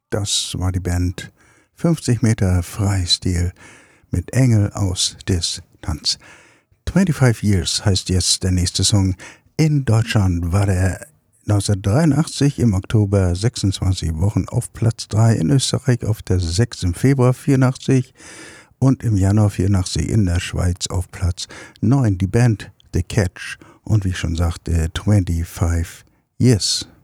Das war die Band 50 Meter Freistil mit Engel aus Distanz. 25 Years heißt jetzt der nächste Song. In Deutschland war der 1983 im Oktober 26 Wochen auf Platz 3, in Österreich auf der 6. im Februar 84 und im Januar 84 in der Schweiz auf Platz 9. Die Band The Catch und wie ich schon sagte 25 Years.